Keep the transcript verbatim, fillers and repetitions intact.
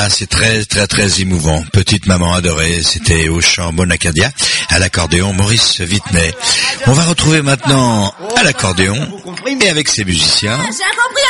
Ah, c'est très, très, très émouvant. Petite maman adorée, c'était au chant Mona Cadia, à l'accordéon Maurice Vitnet. On va retrouver maintenant à l'accordéon et avec ses musiciens. J'ai compris.